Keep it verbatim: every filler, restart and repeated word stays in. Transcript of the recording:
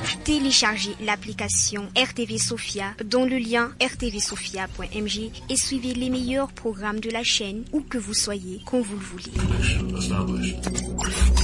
images. Téléchargez l'application R T V Sophia dans le lien r t v sophia point m g et suivez les meilleurs programmes de la chaîne où que vous soyez, quand vous le voulez.